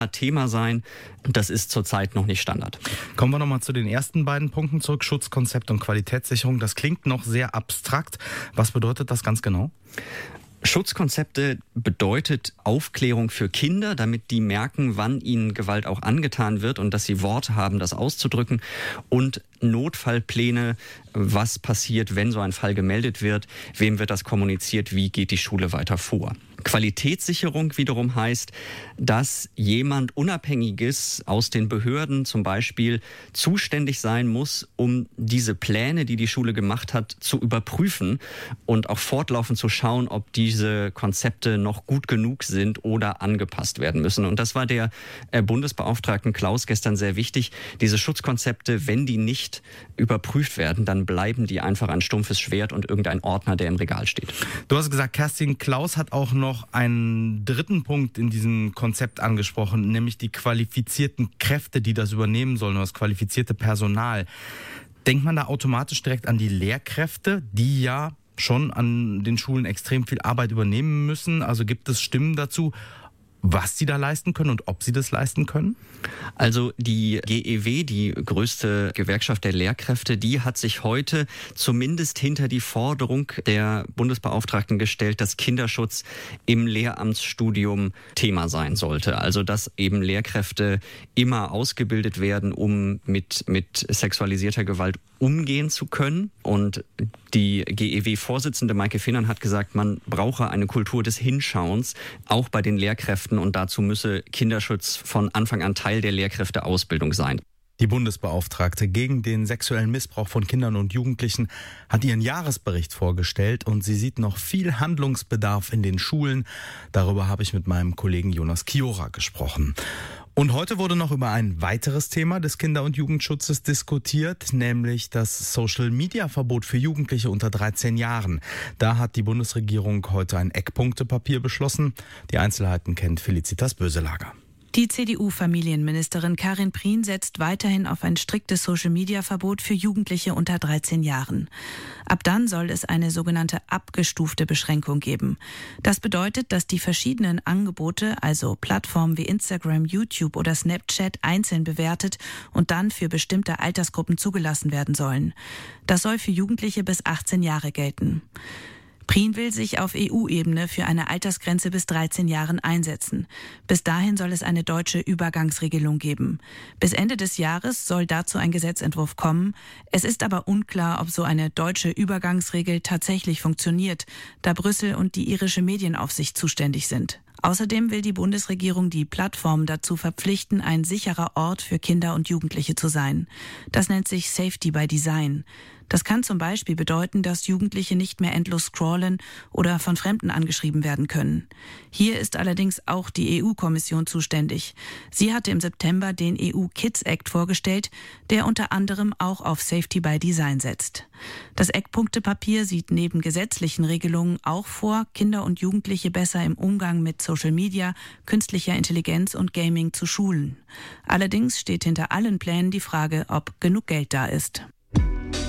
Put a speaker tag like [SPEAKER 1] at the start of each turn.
[SPEAKER 1] Thema sein. Das ist zurzeit noch nicht Standard.
[SPEAKER 2] Kommen wir nochmal zu den ersten beiden Punkten zurück, Schutzkonzept und Qualitätssicherung. Das klingt noch sehr abstrakt. Was bedeutet das ganz genau?
[SPEAKER 1] Schutzkonzepte bedeutet Aufklärung für Kinder, damit die merken, wann ihnen Gewalt auch angetan wird und dass sie Worte haben, das auszudrücken. Und Notfallpläne, was passiert, wenn so ein Fall gemeldet wird, wem wird das kommuniziert, wie geht die Schule weiter vor. Qualitätssicherung wiederum heißt, dass jemand Unabhängiges aus den Behörden zum Beispiel zuständig sein muss, um diese Pläne, die die Schule gemacht hat, zu überprüfen und auch fortlaufend zu schauen, ob diese Konzepte noch gut genug sind oder angepasst werden müssen. Und das war der Bundesbeauftragten Klaus gestern sehr wichtig. Diese Schutzkonzepte, wenn die nicht überprüft werden, dann bleiben die einfach ein stumpfes Schwert und irgendein Ordner, der im Regal steht.
[SPEAKER 2] Du hast gesagt, Kerstin, Klaus hat auch noch einen dritten Punkt in diesem Konzept angesprochen, nämlich die qualifizierten Kräfte, die das übernehmen sollen, oder das qualifizierte Personal. Denkt man da automatisch direkt an die Lehrkräfte, die ja schon an den Schulen extrem viel Arbeit übernehmen müssen? Also gibt es Stimmen dazu, was sie da leisten können und ob sie das leisten können?
[SPEAKER 1] Also die GEW, die größte Gewerkschaft der Lehrkräfte, die hat sich heute zumindest hinter die Forderung der Bundesbeauftragten gestellt, dass Kinderschutz im Lehramtsstudium Thema sein sollte. Also dass eben Lehrkräfte immer ausgebildet werden, um mit sexualisierter Gewalt umgehen zu können. Und die GEW-Vorsitzende Maike Finnern hat gesagt, man brauche eine Kultur des Hinschauens, auch bei den Lehrkräften. Und dazu müsse Kinderschutz von Anfang an Teil der Lehrkräfteausbildung sein.
[SPEAKER 2] Die Bundesbeauftragte gegen den sexuellen Missbrauch von Kindern und Jugendlichen hat ihren Jahresbericht vorgestellt und sie sieht noch viel Handlungsbedarf in den Schulen. Darüber habe ich mit meinem Kollegen Jonas Kiora gesprochen. Und heute wurde noch über ein weiteres Thema des Kinder- und Jugendschutzes diskutiert, nämlich das Social-Media-Verbot für Jugendliche unter 13 Jahren. Da hat die Bundesregierung heute ein Eckpunktepapier beschlossen. Die Einzelheiten kennt Felicitas Böselager.
[SPEAKER 3] Die CDU-Familienministerin Karin Prien setzt weiterhin auf ein striktes Social-Media-Verbot für Jugendliche unter 13 Jahren. Ab dann soll es eine sogenannte abgestufte Beschränkung geben. Das bedeutet, dass die verschiedenen Angebote, also Plattformen wie Instagram, YouTube oder Snapchat, einzeln bewertet und dann für bestimmte Altersgruppen zugelassen werden sollen. Das soll für Jugendliche bis 18 Jahre gelten. Prien will sich auf EU-Ebene für eine Altersgrenze bis 13 Jahren einsetzen. Bis dahin soll es eine deutsche Übergangsregelung geben. Bis Ende des Jahres soll dazu ein Gesetzentwurf kommen. Es ist aber unklar, ob so eine deutsche Übergangsregel tatsächlich funktioniert, da Brüssel und die irische Medienaufsicht zuständig sind. Außerdem will die Bundesregierung die Plattformen dazu verpflichten, ein sicherer Ort für Kinder und Jugendliche zu sein. Das nennt sich Safety by Design. Das kann zum Beispiel bedeuten, dass Jugendliche nicht mehr endlos scrollen oder von Fremden angeschrieben werden können. Hier ist allerdings auch die EU-Kommission zuständig. Sie hatte im September den EU-Kids Act vorgestellt, der unter anderem auch auf Safety by Design setzt. Das Eckpunktepapier sieht neben gesetzlichen Regelungen auch vor, Kinder und Jugendliche besser im Umgang mit Social Media, künstlicher Intelligenz und Gaming zu schulen. Allerdings steht hinter allen Plänen die Frage, ob genug Geld da ist.